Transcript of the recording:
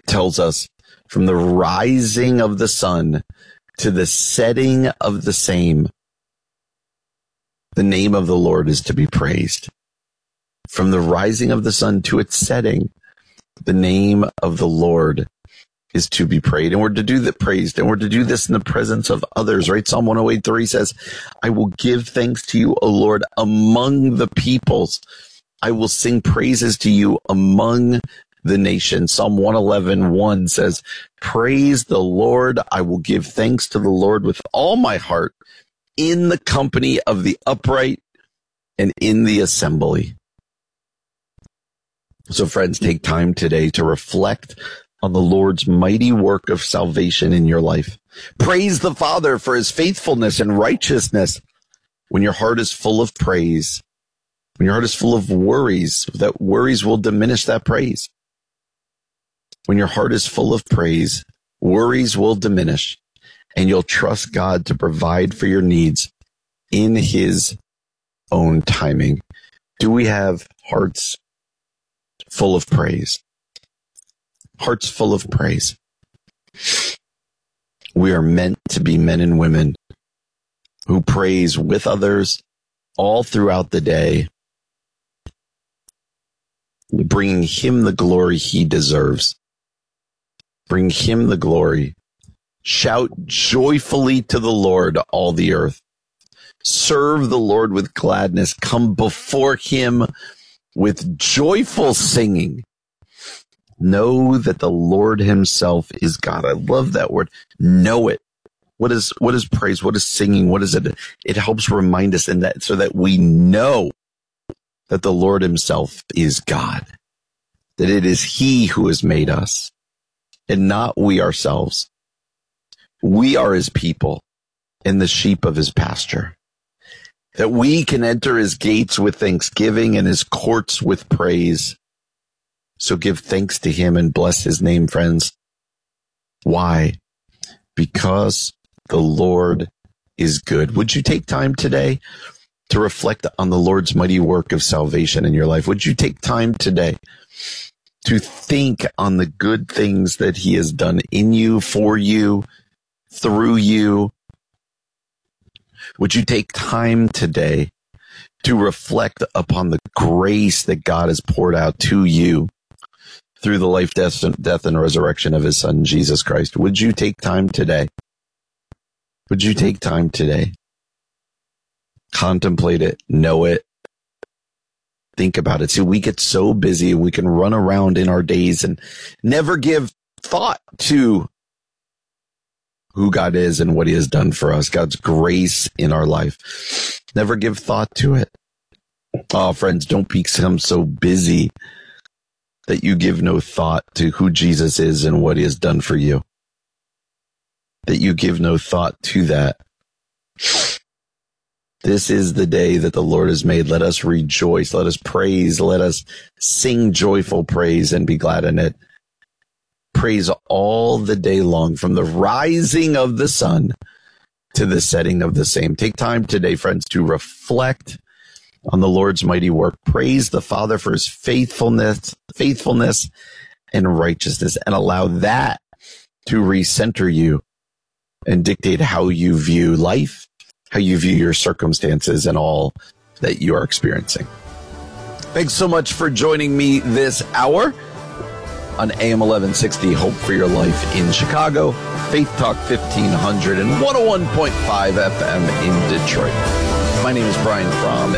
tells us, from the rising of the sun to the setting of the same, the name of the Lord is to be praised. From the rising of the sun to its setting, the name of the Lord is to be praised. And we're to do that praised. And we're to do this in the presence of others, right? Psalm 108:3 says, I will give thanks to you, O Lord, among the peoples. I will sing praises to you among the nations. Psalm 111:1 says, praise the Lord. I will give thanks to the Lord with all my heart in the company of the upright and in the assembly. So friends, take time today to reflect on the Lord's mighty work of salvation in your life. Praise the Father for his faithfulness and righteousness. When your heart is full of praise, when your heart is full of worries, that worries will diminish that praise. When your heart is full of praise, worries will diminish, and you'll trust God to provide for your needs in his own timing. Do we have hearts full of praise? Hearts full of praise. We are meant to be men and women who praise with others all throughout the day, bringing him the glory he deserves. Bring him the glory. Shout joyfully to the Lord, all the earth. Serve the Lord with gladness. Come before him with joyful singing. Know that the Lord himself is God. I love that word. Know it. What is praise? What is singing? What is it? It helps remind us in that so that we know that the Lord himself is God. That it is he who has made us and not we ourselves. We are his people and the sheep of his pasture. That we can enter his gates with thanksgiving and his courts with praise. So give thanks to him and bless his name, friends. Why? Because the Lord is good. Would you take time today to reflect on the Lord's mighty work of salvation in your life? Would you take time today to think on the good things that he has done in you, for you, through you? Would you take time today to reflect upon the grace that God has poured out to you through the life, death, and resurrection of his son, Jesus Christ? Would you take time today? Would you take time today? Contemplate it, know it, think about it. See, we get so busy, we can run around in our days and never give thought to who God is and what he has done for us, God's grace in our life. Never give thought to it. Oh, friends, don't become so busy that you give no thought to who Jesus is and what he has done for you. That you give no thought to that. This is the day that the Lord has made. Let us rejoice. Let us praise. Let us sing joyful praise and be glad in it. Praise all the day long, from the rising of the sun to the setting of the same. Take time today, friends, to reflect on the Lord's mighty work. Praise the Father for his faithfulness and righteousness, and allow that to recenter you and dictate how you view life, how you view your circumstances, and all that you are experiencing. Thanks so much for joining me this hour on AM 1160, Hope for Your Life in Chicago, Faith Talk 1500 and 101.5 FM in Detroit. My name is Brian Fromm,